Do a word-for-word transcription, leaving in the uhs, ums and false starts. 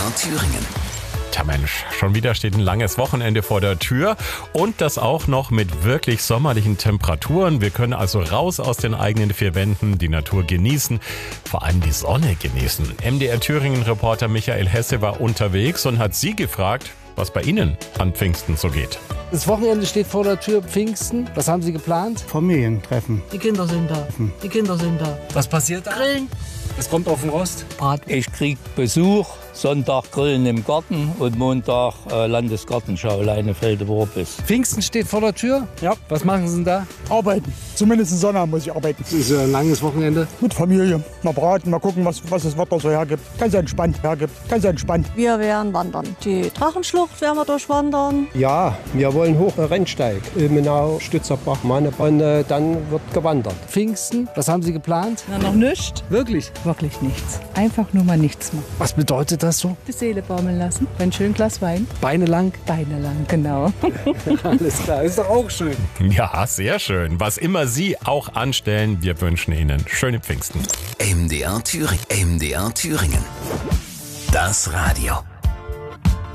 R Thüringen. Tja Mensch, schon wieder steht ein langes Wochenende vor der Tür und das auch noch mit wirklich sommerlichen Temperaturen. Wir können also raus aus den eigenen vier Wänden, die Natur genießen, vor allem die Sonne genießen. M D R Thüringen-Reporter Michael Hesse war unterwegs und hat Sie gefragt, was bei Ihnen an Pfingsten so geht. Das Wochenende steht vor der Tür, Pfingsten. Was haben Sie geplant? Familientreffen. Die Kinder sind da. Die Kinder sind da. Was passiert da? Grillen. Es kommt auf den Rost. Ich krieg Besuch, Sonntag Grillen im Garten und Montag äh, Landesgartenschau, Leinefelde-Worbis. Pfingsten steht vor der Tür? Ja. Was machen Sie denn da? Arbeiten. Zumindest im Sonntag muss ich arbeiten. Es ist ein langes Wochenende. Mit Familie. Mal braten, mal gucken, was, was das Wetter so hergibt. Ganz entspannt hergibt. Ganz entspannt. Wir werden wandern. Die Drachenschlucht werden wir durchwandern. Ja, wir wollen hoch Rennsteig, Ilmenau, Stützerbach, Manne und äh, dann wird gewandert. Pfingsten, was haben Sie geplant? Na, noch nichts. Wirklich? Wirklich nichts. Einfach nur mal nichts machen. Was bedeutet das so? Die Seele baumeln lassen. Ein schön Glas Wein. Beine lang? Beine lang, genau. Alles klar, ist doch auch schön. Ja, sehr schön. Was immer Sie auch anstellen, wir wünschen Ihnen schöne Pfingsten. M D R Thüringen. M D R Thüringen. Das Radio.